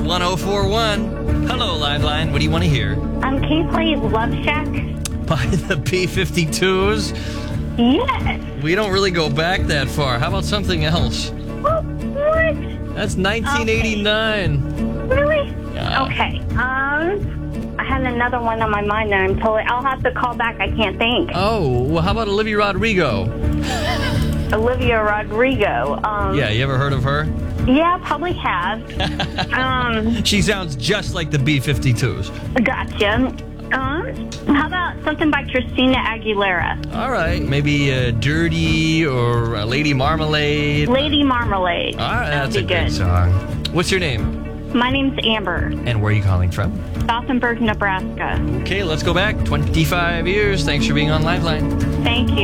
1041. Hello, Liveline. What do you want to hear? Can you play Love Shack? By the B-52s? Yes. We don't really go back that far. How about something else? What? That's 1989. Really? Yeah. Okay. I had another one on my mind that I'll have to call back. I can't think. Oh, well, how about Olivia Rodrigo? Olivia Rodrigo. Yeah, you ever heard of her? Yeah, probably have. She sounds just like the B-52s. Gotcha. How about something by Christina Aguilera? All right, maybe Dirty or Lady Marmalade. Lady Marmalade. All right, that's a That'd be good song. What's your name? My name's Amber. And where are you calling from? Gothenburg, Nebraska. Okay, let's go back 25 years. Thanks for being on Liveline. Thank you.